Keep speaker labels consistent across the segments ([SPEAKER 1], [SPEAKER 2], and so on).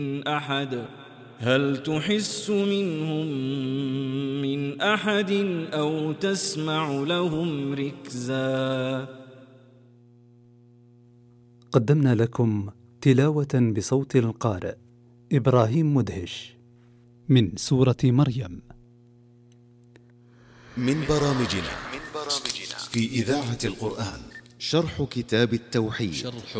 [SPEAKER 1] أحد هل تحس منهم من أحد أو تسمع لهم ركزا.
[SPEAKER 2] قدمنا لكم تلاوة بصوت القارئ إبراهيم مدهش من سورة مريم.
[SPEAKER 3] من برامجنا في إذاعة القرآن شرح كتاب التوحيد.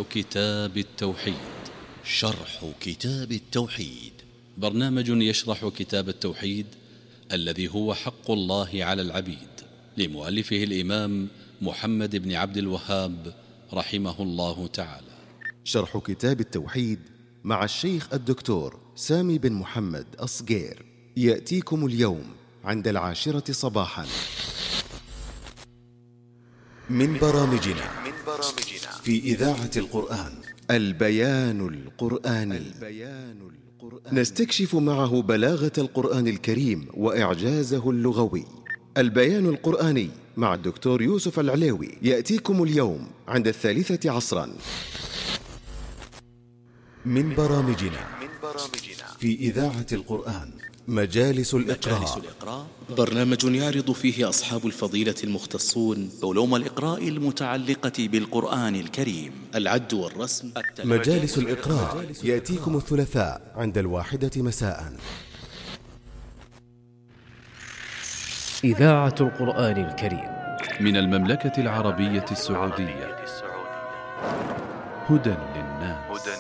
[SPEAKER 3] شرح كتاب التوحيد
[SPEAKER 4] برنامج يشرح كتاب التوحيد الذي هو حق الله على العبيد، لمؤلفه الإمام محمد بن عبد الوهاب رحمه الله تعالى.
[SPEAKER 3] شرح كتاب التوحيد مع الشيخ الدكتور سامي بن محمد أصغير يأتيكم اليوم عند 10 صباحا. من برامجنا في إذاعة القرآن البيان القرآني. نستكشف معه بلاغة القرآن الكريم وإعجازه اللغوي. البيان القرآني مع الدكتور يوسف العليوي يأتيكم اليوم عند 3 عصرا. من برامجنا في إذاعة القرآن مجالس الإقراء.
[SPEAKER 5] برنامج يعرض فيه أصحاب الفضيلة المختصون علوم الإقراء المتعلقة بالقرآن الكريم، العد والرسم.
[SPEAKER 3] مجالس الإقراء يأتيكم الثلاثاء عند 1 مساء.
[SPEAKER 6] إذاعة القرآن الكريم
[SPEAKER 4] من المملكة العربية السعودية. هدى